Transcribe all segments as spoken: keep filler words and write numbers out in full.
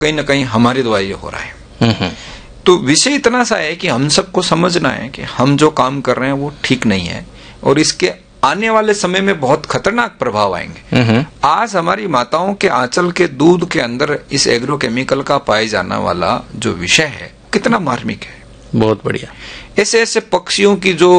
कहीं ना कहीं हमारे द्वारा ये हो रहा है। तो विषय इतना सा है कि हम सबको समझना है कि हम जो काम कर रहे हैं वो ठीक नहीं है और इसके आने वाले समय में बहुत खतरनाक प्रभाव आएंगे। आज हमारी माताओं के आंचल के दूध के अंदर इस एग्रोकेमिकल का पाए जाने वाला जो विषय है कितना मार्मिक है। बहुत बढ़िया। ऐसे ऐसे पक्षियों की जो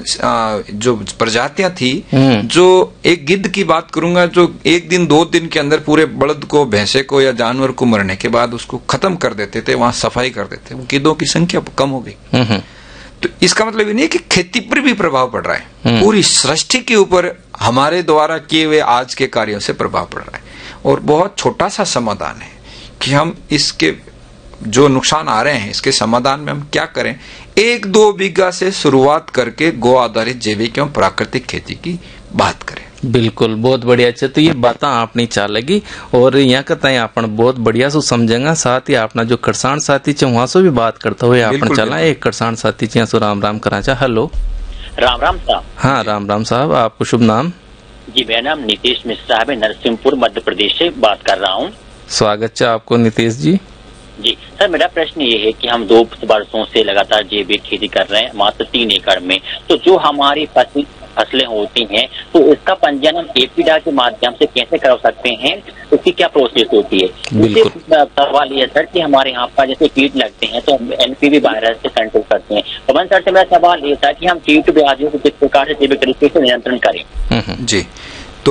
आ, जो प्रजातियां थी, जो एक गिद्ध की बात करूंगा जो एक दिन दो दिन के अंदर पूरे बलद को, भैंसे को या जानवर को मरने के बाद उसको खत्म कर देते थे, वहां सफाई कर देते, वो गिद्धों की संख्या कम हो गई। तो इसका मतलब ये नहीं कि खेती पर भी प्रभाव पड़ रहा है, पूरी सृष्टि के ऊपर हमारे द्वारा किए हुए आज के कार्यों से प्रभाव पड़ रहा है। और बहुत छोटा सा समाधान है कि हम इसके जो नुकसान आ रहे हैं इसके समाधान में हम क्या करें। एक दो बीघा से शुरुआत करके गो आधारित जैविक एवं प्राकृतिक खेती की बात करें। बिल्कुल, बहुत बढ़िया। अच्छा, तो ये बातें आपने चाल लगी और यहाँ कहता है अपन बहुत बढ़िया सो समझेंगे। साथ ही अपना जो किसान साथी चे वहाँ से भी बात करता हुए अपन चला एक किसान साथी चे सो राम राम करा चा। हेलो, राम राम साहब। हाँ, राम राम साहब, आपको शुभ नाम? जी, मेरा नाम नीतीश मिश्रा है, नरसिंहपुर मध्य प्रदेश से बात कर रहा हूँ। स्वागत है आपको नीतीश जी। जी सर, मेरा प्रश्न ये है कि हम दो वर्षों से लगातार जैविक खेती कर रहे हैं मात्र तीन एकड़ में। तो जो हमारी फसल फसलें होती हैं तो इसका पंजीयन हम एपीडा के माध्यम से कैसे कर सकते हैं, उसकी क्या प्रोसेस होती है? सवाल ये सर कि हमारे यहाँ पर जैसे कीट लगते हैं तो हम एनपीवी वायरस से कंट्रोल करते हैं। पवन सर से मेरा सवाल ये था कि हम कीट व्याधियों को किस प्रकार से जैविक तरीके से नियंत्रण करें। जी, तो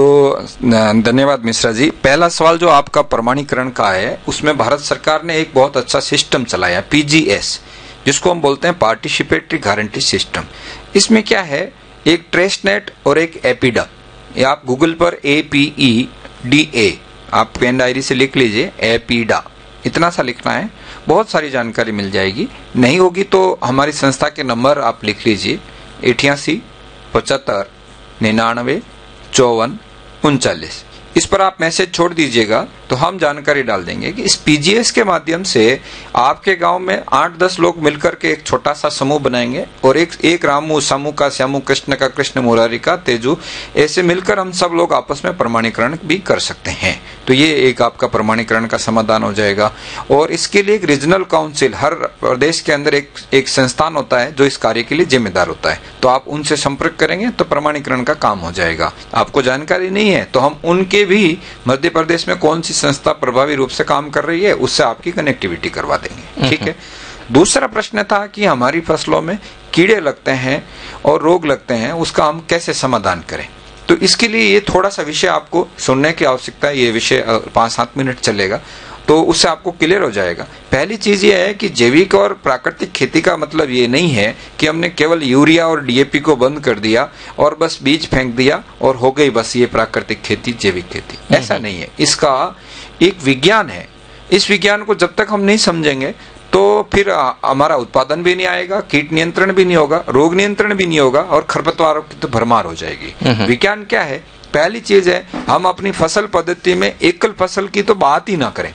धन्यवाद मिश्रा जी। पहला सवाल जो आपका प्रमाणीकरण का है, उसमें भारत सरकार ने एक बहुत अच्छा सिस्टम चलाया पीजीएस, जिसको हम बोलते हैं पार्टिसिपेटरी गारंटी सिस्टम। इसमें क्या है, एक ट्रेसनेट और एक एपीडा। ये आप गूगल पर A P E D A आप पेन डायरी से लिख लीजिए, एपीडा इतना सा लिखना है, बहुत सारी जानकारी मिल जाएगी। नहीं होगी तो हमारी संस्था के नंबर आप लिख लीजिए, अठासी पचहत्तर निन्यानवे चौवन उनचालीस। इस पर आप मैसेज छोड़ दीजिएगा तो हम जानकारी डाल देंगे कि इस पीजीएस के माध्यम से आपके गांव में आठ दस लोग मिलकर के एक छोटा सा समूह बनाएंगे और एक एक रामू, सामू का श्यामू, कृष्ण का कृष्ण, मुरारी का तेजू, ऐसे मिलकर हम सब लोग आपस में प्रमाणीकरण भी कर सकते हैं। तो ये एक आपका प्रमाणीकरण का समाधान हो जाएगा। और इसके लिए एक रीजनल काउंसिल, हर प्रदेश के अंदर एक एक संस्थान होता है जो इस कार्य के लिए जिम्मेदार होता है। तो आप उनसे संपर्क करेंगे तो प्रमाणीकरण का काम हो जाएगा। आपको जानकारी नहीं है तो हम उनके भी मध्य प्रदेश में कौन सी संस्था प्रभावी रूप से काम कर रही है उससे आपकी कनेक्टिविटी करवा देंगे। ठीक है। दूसरा प्रश्न था कि हमारी फसलों में कीड़े लगते हैं और रोग लगते हैं, उसका हम कैसे समाधान करें। तो इसके लिए ये थोड़ा सा विषय आपको सुनने की आवश्यकता है। ये विषय पांच सात मिनट चलेगा तो उससे आपको क्लियर हो जाएगा। पहली चीज ये है कि जैविक और प्राकृतिक खेती का मतलब ये नहीं है कि हमने केवल यूरिया और डीएपी को बंद कर दिया और बस बीज फेंक दिया और हो गई बस ये प्राकृतिक खेती, जैविक खेती। ऐसा नहीं है, इसका एक विज्ञान है। इस विज्ञान को जब तक हम नहीं समझेंगे तो फिर हमारा उत्पादन भी नहीं आएगा, कीट नियंत्रण भी नहीं होगा, रोग नियंत्रण भी नहीं होगा और खरपतवारों की तो भरमार हो जाएगी। विज्ञान क्या है? पहली चीज है हम अपनी फसल पद्धति में एकल फसल की तो बात ही ना करें।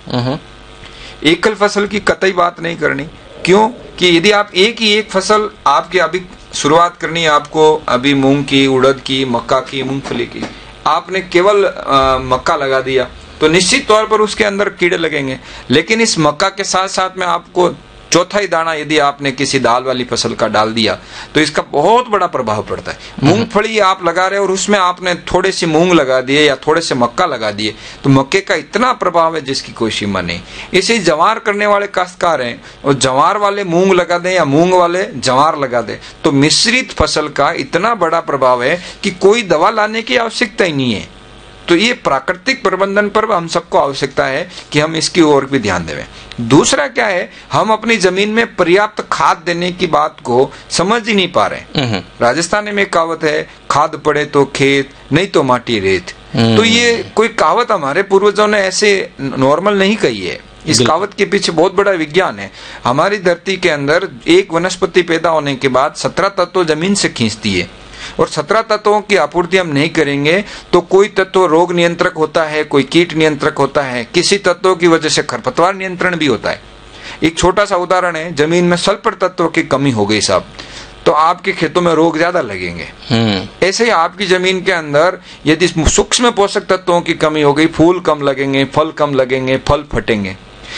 एकल फसल की कतई बात नहीं करनी। क्यों? कि यदि आप एक ही एक फसल आपकी अभी शुरुआत करनी है, आपको अभी मूंग की, उड़द की, मक्का की, मूंगफली की, आपने केवल आ, मक्का लगा दिया तो निश्चित तौर पर उसके अंदर कीड़े लगेंगे। लेकिन इस मक्का के साथ साथ में आपको चौथा ही दाना यदि आपने किसी दाल वाली फसल का डाल दिया तो इसका बहुत बड़ा प्रभाव पड़ता है। मूंगफली आप लगा रहे और उसमें आपने थोड़े से मूंग लगा दिए या थोड़े से मक्का लगा दिए तो मक्के का इतना प्रभाव है जिसकी कोई सीमा नहीं। इसे जवार करने वाले काश्तकार हैं और जवार वाले मूंग लगा दें या मूंग वाले जवार लगा दें तो मिश्रित फसल का इतना बड़ा प्रभाव है कि कोई दवा लाने की आवश्यकता ही नहीं है। तो ये प्राकृतिक प्रबंधन पर हम सबको आवश्यकता है कि हम इसकी ओर भी ध्यान दें। दूसरा क्या है, हम अपनी जमीन में पर्याप्त खाद देने की बात को समझ ही नहीं पा रहे। राजस्थान में कहावत है, खाद पड़े तो खेत, नहीं तो माटी रेत। तो ये कोई कहावत हमारे पूर्वजों ने ऐसे नॉर्मल नहीं कही है। इस कहावत के पीछे बहुत बड़ा विज्ञान है। हमारी धरती के अंदर एक वनस्पति पैदा होने के बाद सत्रह तत्व जमीन से खींचती है और सत्रह तत्वों की आपूर्ति हम नहीं करेंगे तो कोई तत्व रोग नियंत्रक होता है, कोई कीट नियंत्रक होता है, किसी तत्वों की वजह से खरपतवार नियंत्रण भी होता है। एक छोटा सा उदाहरण है, जमीन में सल्फर तत्वों की कमी हो गई साहब तो आपके खेतों में रोग ज्यादा लगेंगे। ऐसे ही आपकी जमीन के अंदर यदि सूक्ष्म पोषक तत्वों की कमी हो गई, फूल कम लगेंगे, फल कम लगेंगे, फल फटेंगे।